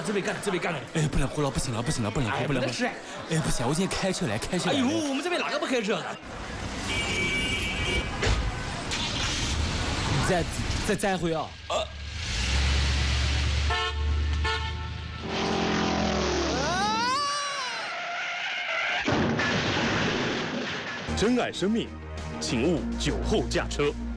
这边干，这边干。 哎，不能胡了，不行了，不行了，不能胡，不能。 吃。 哎，不行，我今天开车来，开车来。 哎呦，我们这边哪个不开车？ 再会啊！ 珍爱生命，请勿酒后驾车。